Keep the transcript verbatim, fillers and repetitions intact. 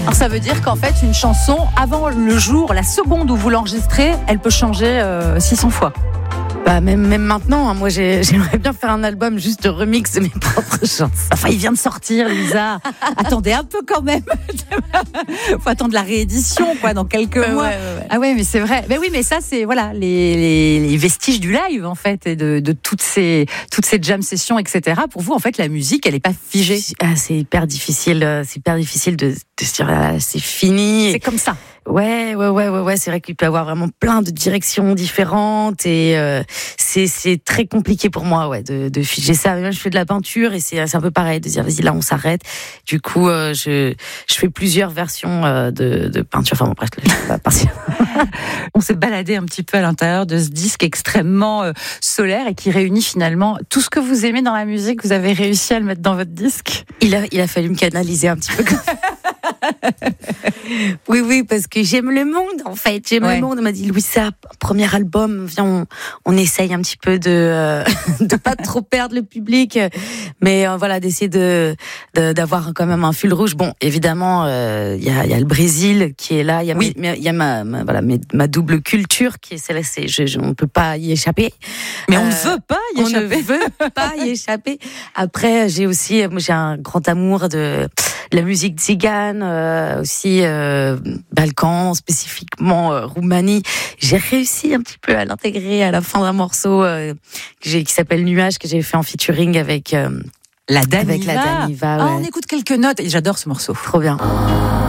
Alors ça veut dire qu'en fait, une chanson, avant le jour, la seconde où vous l'enregistrez, elle peut changer euh, six cents fois. Bah même, même maintenant, hein, moi j'ai, j'aimerais bien faire un album juste de remix de mes propres chansons. Enfin, il vient de sortir, Lisa. Attendez un peu quand même. Faut attendre la réédition, quoi, dans quelques ouais, mois. Ouais, ouais, ouais. Ah ouais, mais c'est vrai. Mais oui, mais ça, c'est voilà les, les, les vestiges du live en fait, et de, de toutes ces toutes ces jam sessions, et cetera. Pour vous, en fait, la musique, elle est pas figée. Ah, c'est hyper difficile. C'est hyper difficile de, de se dire ah, c'est fini. C'est comme ça. Ouais, ouais, ouais, ouais, ouais. C'est vrai qu'il peut y avoir vraiment plein de directions différentes et euh, c'est c'est très compliqué pour moi, ouais, de, de figer ça. Même je fais de la peinture et c'est c'est un peu pareil de dire vas-y là on s'arrête. Du coup, euh, je je fais plusieurs versions euh, de de peinture. Enfin bon, bref, je vais pas partir. On s'est baladé un petit peu à l'intérieur de ce disque extrêmement euh, solaire et qui réunit finalement tout ce que vous aimez dans la musique. Vous avez réussi à le mettre dans votre disque. Il a il a fallu me canaliser un petit peu. Oui, oui, parce que j'aime le monde, en fait. J'aime ouais. le monde. On m'a dit, Louisa, premier album, viens, on, on essaye un petit peu de euh, de pas trop perdre le public, mais euh, voilà, d'essayer de, de d'avoir quand même un fil rouge. Bon, évidemment, il euh, y a il y a le Brésil qui est là. Il y a oui. il y a ma, ma voilà mes, ma double culture qui est celle-là. C'est, je, je, on ne peut pas y échapper. Mais on euh, ne veut pas y on échapper. On ne veut pas y échapper. Après, j'ai aussi, j'ai un grand amour de la musique tzigane, euh, aussi euh, Balkans, spécifiquement euh, Roumanie. J'ai réussi un petit peu à l'intégrer à la fin d'un morceau euh, que j'ai, qui s'appelle Nuage, que j'ai fait en featuring avec, euh, la Daniva. Avec la Daniva. Ouais. Ah, on écoute quelques notes et j'adore ce morceau. Trop bien.